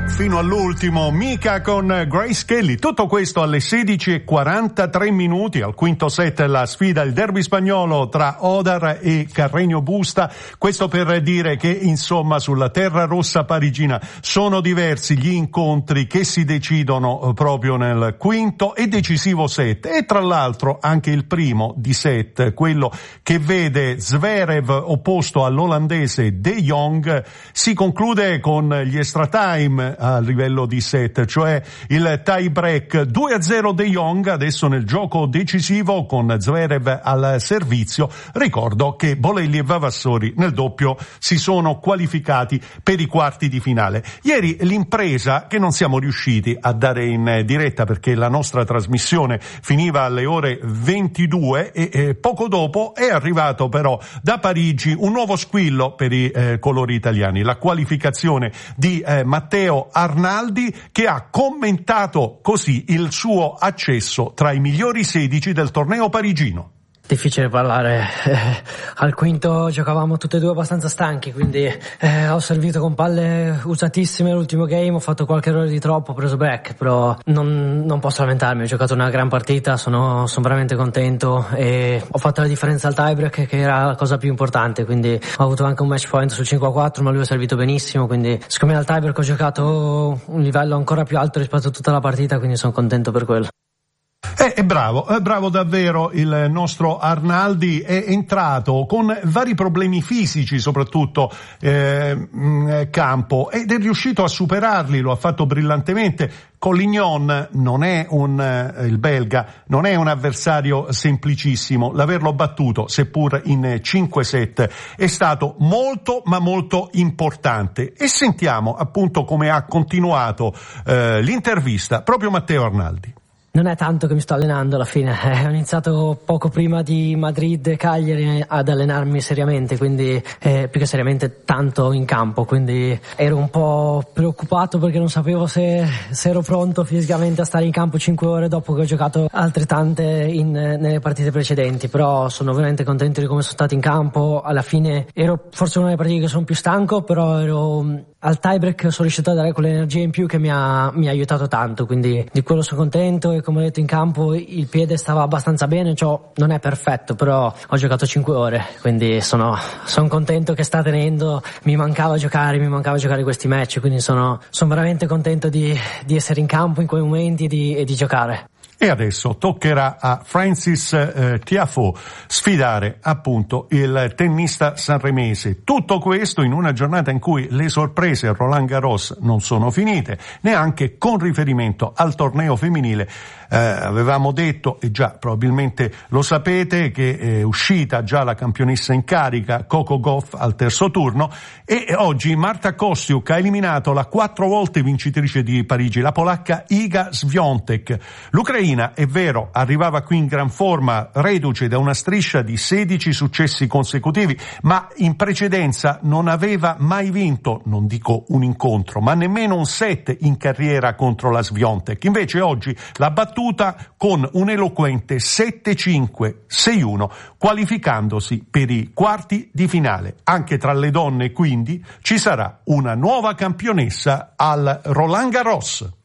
fino all'ultimo, Mika con Grace Kelly. Tutto questo alle 16:43 al quinto set, la sfida, il derby spagnolo tra Odar e Carreño Busta. Questo per dire che insomma sulla terra rossa parigina sono diversi gli incontri che si decidono proprio nel quinto e decisivo set, e tra l'altro anche il primo di set, quello che vede Zverev opposto all'olandese De Jong, si conclude con gli extra time a livello di set, cioè il tie break. 2-0 De Jong adesso nel gioco decisivo con Zverev al servizio. Ricordo che Bolelli e Vavassori nel doppio si sono qualificati per i quarti di finale. Ieri l'impresa, che non siamo riusciti a dare in diretta perché la nostra trasmissione finiva alle ore 22 e poco dopo è arrivato però da Parigi un nuovo squillo per i colori italiani, la qualificazione di Matteo Arnaldi, che ha commentato così il suo accesso tra i migliori 16 del torneo parigino. Difficile parlare, al quinto giocavamo tutti e due abbastanza stanchi, quindi ho servito con palle usatissime l'ultimo game, ho fatto qualche errore di troppo, ho preso break, però non posso lamentarmi, ho giocato una gran partita, sono veramente contento e ho fatto la differenza al tiebreak, che era la cosa più importante, quindi ho avuto anche un match point sul 5-4, ma lui ha servito benissimo, quindi secondo me al tiebreak ho giocato un livello ancora più alto rispetto a tutta la partita, quindi sono contento per quello. È bravo davvero il nostro Arnaldi, è entrato con vari problemi fisici soprattutto in campo ed è riuscito a superarli, lo ha fatto brillantemente. Collignon non è il belga, non è un avversario semplicissimo, l'averlo battuto, seppur in 5 set, è stato molto ma molto importante. E sentiamo appunto come ha continuato l'intervista proprio Matteo Arnaldi. Non è tanto che mi sto allenando alla fine, ho iniziato poco prima di Madrid e Cagliari ad allenarmi seriamente, quindi più che seriamente tanto in campo, quindi ero un po' preoccupato perché non sapevo se ero pronto fisicamente a stare in campo 5 ore dopo che ho giocato altrettante nelle partite precedenti, però sono veramente contento di come sono stato in campo. Alla fine ero forse una delle partite che sono più stanco, però ero al tiebreak, sono riuscito a dare quell'energia in più che mi ha aiutato tanto, quindi di quello sono contento. E come ho detto in campo il piede stava abbastanza bene, non è perfetto, però ho giocato 5 ore, quindi sono contento che sta tenendo. Mi mancava giocare questi match, quindi sono veramente contento di essere in campo in quei momenti e di giocare. E adesso toccherà a Francis Tiafoe sfidare appunto il tennista sanremese. Tutto questo in una giornata in cui le sorprese a Roland Garros non sono finite, neanche con riferimento al torneo femminile. Avevamo detto, e già probabilmente lo sapete, che è uscita già la campionessa in carica Coco Gauff al terzo turno, e oggi Marta Kostyuk ha eliminato la 4 volte vincitrice di Parigi, la polacca Iga Świątek. L'Ucraina, è vero, arrivava qui in gran forma, reduce da una striscia di 16 successi consecutivi, ma in precedenza non aveva mai vinto, non dico un incontro, ma nemmeno un set in carriera contro la Świątek. Invece oggi l'ha battuta con un eloquente 7-5, 6-1, qualificandosi per i quarti di finale. Anche tra le donne quindi ci sarà una nuova campionessa al Roland Garros.